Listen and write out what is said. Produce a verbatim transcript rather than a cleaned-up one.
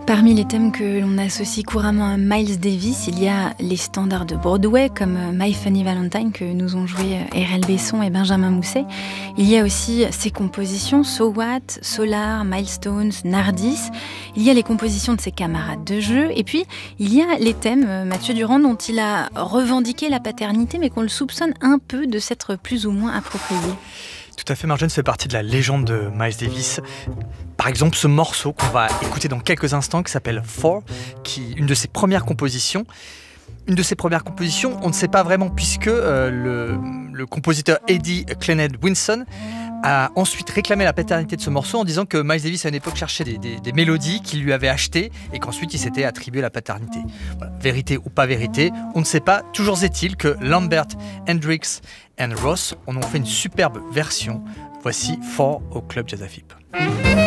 Parmi les thèmes que l'on associe couramment à Miles Davis, il y a les standards de Broadway comme My Funny Valentine que nous ont joué R L Besson et Benjamin Mousset. Il y a aussi ses compositions So What, Solar, Milestones, Nardis. Il y a les compositions de ses camarades de jeu. Et puis, il y a les thèmes, Mathieu Durand, dont il a revendiqué la paternité, mais qu'on le soupçonne un peu de s'être plus ou moins approprié. Tout à fait, Marjane fait partie de la légende de Miles Davis. Par exemple, ce morceau qu'on va écouter dans quelques instants, qui s'appelle Four, qui est une de ses premières compositions. Une de ses premières compositions, on ne sait pas vraiment, puisque euh, le, le compositeur Eddie Clened Winson a ensuite réclamé la paternité de ce morceau en disant que Miles Davis à une époque cherchait des, des, des mélodies qu'il lui avait achetées et qu'ensuite il s'était attribué la paternité. Voilà. Vérité ou pas vérité, on ne sait pas. Toujours est-il que Lambert, Hendrix et Ross en ont fait une superbe version. Voici Four au Club Jazz A F I P.